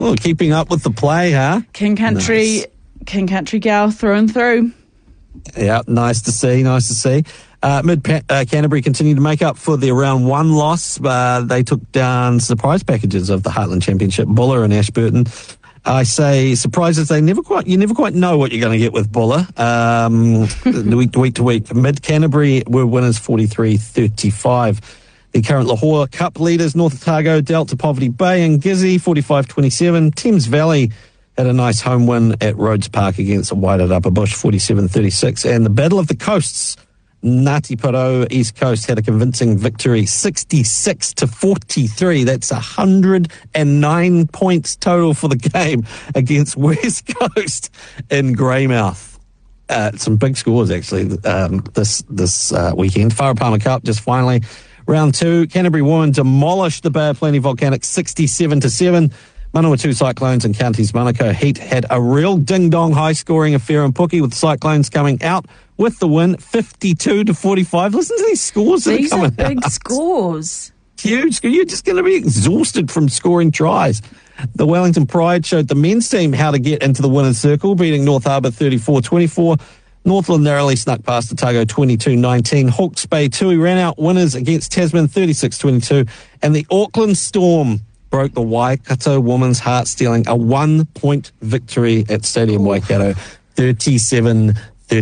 Well, keeping up with the play, huh? King Country gal through and through. Yeah, nice to see. Canterbury continued to make up for their round one loss. They took down surprise packages of the Heartland Championship, Buller and Ashburton. I say surprises, you never quite know what you're going to get with Buller. Week to week. Mid Canterbury were winners 43-35. The current Lahore Cup leaders, North Otago, dealt to Poverty Bay and Gizzy 45-27. Thames Valley had a nice home win at Rhodes Park against Waitarapa Bush 47-36. And the Battle of the Coasts, Ngāti Porou East Coast had a convincing victory 66-43. That's 109 points total for the game against West Coast in Greymouth. Some big scores actually this weekend. Wharapama Cup just finally. Round 2, Canterbury women demolished the Bay of Plenty Volcanics 67-7. Manawatu Cyclones and Counties Manukau Heat had a real ding-dong high-scoring affair in Pookie, with the Cyclones coming out with the win 52-45. Listen to these scores that are coming out. These are big scores. Huge. You're just going to be exhausted from scoring tries. The Wellington Pride showed the men's team how to get into the winner's circle, beating North Harbour 34-24. Northland narrowly snuck past Otago 22-19. Hawke's Bay Tui ran out winners against Tasman 36-22. And the Auckland Storm broke the Waikato women's heart, stealing a 1-point victory at Stadium Waikato 37-31.